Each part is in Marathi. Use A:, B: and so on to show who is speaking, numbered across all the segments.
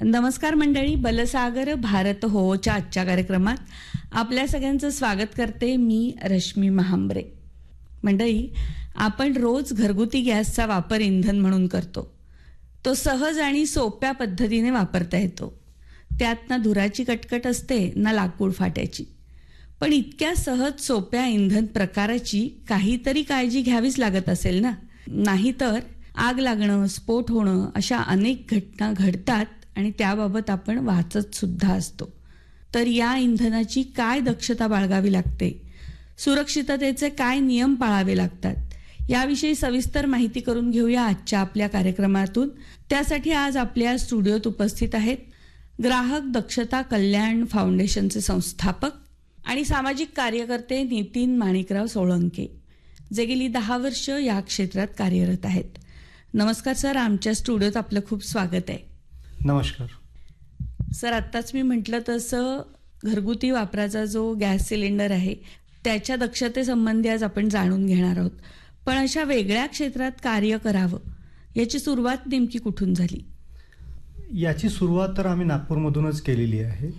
A: नमस्कार मंडळी, बलसागर भारत होच्या आजच्या कार्यक्रमात आपल्या सगळ्यांचं स्वागत करते मी रश्मी महांबरे. मंडळी, आपण रोज घरगुती गॅसचा वापर इंधन म्हणून करतो. तो सहज आणि सोप्या पद्धतीने वापरता येतो. त्यात ना धुराची कटकट असते ना लाकूड फाट्याची. पण इतक्या सहज सोप्या इंधन प्रकाराची काहीतरी काळजी घ्यावीच लागत असेल ना. नाहीतर आग लागणं, स्फोट होणं अशा अनेक घटना घडतात आणि त्याबाबत आपण वाचत सुद्धा असतो. तर या इंधनाची काय दक्षता बाळगावी लागते, सुरक्षिततेचे काय नियम पाळावे लागतात, याविषयी सविस्तर माहिती करून घेऊया आजच्या आपल्या कार्यक्रमातून. त्यासाठी आज आपल्या स्टुडिओत उपस्थित आहेत ग्राहक दक्षता कल्याण फाउंडेशनचे संस्थापक आणि सामाजिक कार्यकर्ते नितीन माणिकराव सोळंके, जे गेली 10 वर्ष या क्षेत्रात कार्यरत आहेत. नमस्कार सर, आमच्या स्टुडिओत आपलं खूप स्वागत आहे.
B: नमस्कार
A: सर. आत्ताच मी म्हटलं तसं घरगुती वापराचा जो गॅस सिलेंडर आहे त्याच्या दक्षतेसंबंधी आज आपण जाणून घेणार आहोत. पण अशा वेगळ्या क्षेत्रात कार्य करावं याची सुरुवात नेमकी कुठून झाली?
B: याची सुरुवात तर आम्ही नागपूरमधूनच केलेली आहे.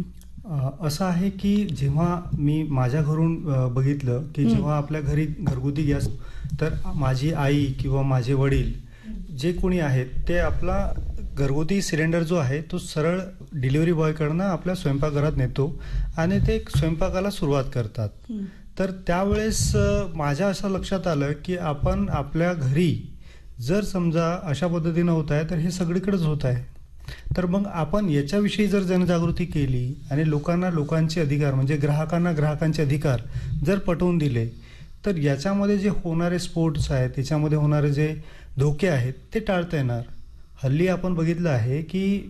B: असं आहे की जेव्हा मी माझ्या घरून बघितलं की जेव्हा आपल्या घरी घरगुती गॅस, तर माझी आई किंवा माझे वडील जे कोणी आहेत ते आपला घरगुती सिलेंडर जो आहे तो सरळ डिलिव्हरी बॉयकडनं आपल्या स्वयंपाकघरात नेतो आणि ते स्वयंपाकाला सुरुवात करतात. तर त्यावेळेस माझ्या असं लक्षात आलं की आपण आपल्या घरी जर समजा अशा पद्धतीनं होत आहे तर हे सगळीकडेच होत आहे. तर मग आपण याच्याविषयी जर जनजागृती केली आणि लोकांचे अधिकार म्हणजे ग्राहकांचे अधिकार जर पटवून दिले तर याच्यामध्ये जे होणारे स्फोट्स आहेत, त्याच्यामध्ये होणारे जे धोके आहेत ते टाळता येणार. हल्ली आपण बघितलं आहे की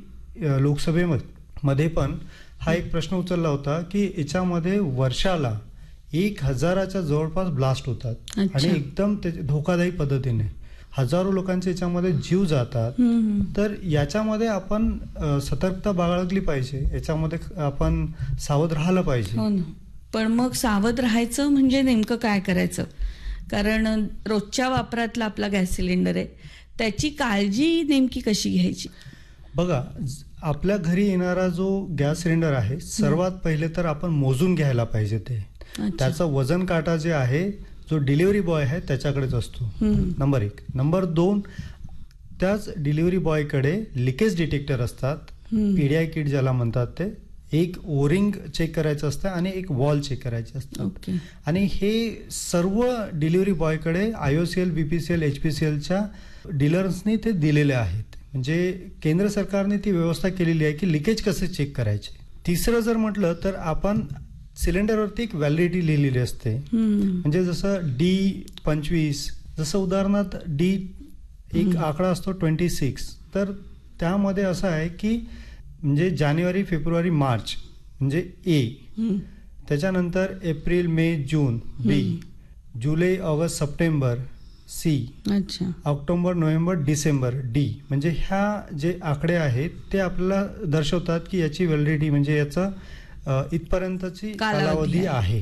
B: लोकसभेमध्ये पण हा एक प्रश्न उचलला होता की याच्यामध्ये वर्षाला 1000च्या जवळपास ब्लास्ट होतात आणि एकदम धोकादायक पद्धतीने हजारो लोकांचे याच्यामध्ये जीव जातात. तर याच्यामध्ये आपण सतर्कता बाळगली पाहिजे, याच्यामध्ये आपण सावध राहिलं पाहिजे.
A: पण मग सावध राहायचं म्हणजे नेमकं काय करायचं? कारण रोजच्या वापरातला आपला गॅस सिलेंडर आहे, त्याची काळजी नेमकी कशी घ्यायची?
B: बघा, आपल्या घरी येणारा जो गॅस सिलेंडर आहे सर्वात पहिले तर आपण मोजून घ्यायला पाहिजे. त्याचं वजन काटा जे आहे जो डिलिव्हरी बॉय आहे त्याच्याकडेच असतो, नंबर 1. नंबर 2, त्याच डिलिव्हरी बॉयकडे लिकेज डिटेक्टर असतात, पीडीआय किट ज्याला म्हणतात ते. एक ओरिंग चेक करायचं असतं आणि एक वॉल चेक करायचे असतं. आणि हे सर्व डिलिव्हरी बॉयकडे IOCL, BPCL, HPCLच्या डीलर्सनी ते दिलेले आहेत. म्हणजे केंद्र सरकारने ती व्यवस्था केलेली आहे की लिकेज कसे चेक करायचे. तिसरं जर म्हटलं तर आपण सिलेंडरवरती एक व्हॅलिडिटी लिहिलेली असते. म्हणजे जसं D25, जसं उदाहरणार्थ D एक आकडा असतो 26. तर त्यामध्ये असं आहे की म्हणजे जानेवारी, फेब्रुवारी, मार्च म्हणजे A, त्याच्यानंतर एप्रिल, मे, जून B, जुलै, August, September C, October, November, December D. म्हणजे ह्या जे आकडे आहेत ते आपल्याला दर्शवतात की याची व्हॅलिडिटी म्हणजे याचा इथपर्यंतची कालावधी आहे.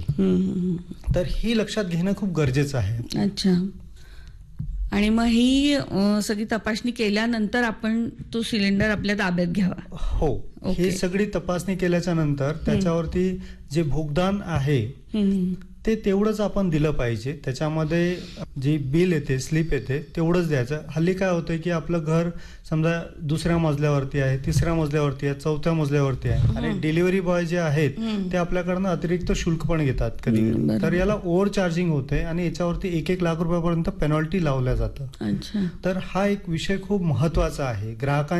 B: तर ही लक्षात घेणं खूप गरजेचं आहे.
A: अच्छा. आणि मग ही सगळी तपासणी केल्यानंतर आपण तो सिलेंडर आपल्या ताब्यात घ्यावा?
B: हो. ही सगळी तपासणी केल्याच्या नंतर त्याच्यावरती जे भोगदान आहे ते तेवढंच आपण दिलं पाहिजे. त्याच्यामध्ये जी बिल येते, स्लिप येते तेवढंच द्यायचं. हल्ली काय होतंय की आपलं घर समजा 2ऱ्या मजल्यावरती आहे, 3ऱ्या मजल्यावरती आहे, 4थ्या मजल्यावरती आहे आणि डिलिव्हरी बॉय जे आहेत ते आपल्याकडनं अतिरिक्त शुल्क पण घेतात कधी. तर याला ओव्हर चार्जिंग होते आणि याच्यावरती 1 लाख रुपयापर्यंत पेनॉल्टी लावल्या जातं. तर हा एक विषय खूप महत्वाचा आहे. ग्राहकांच्या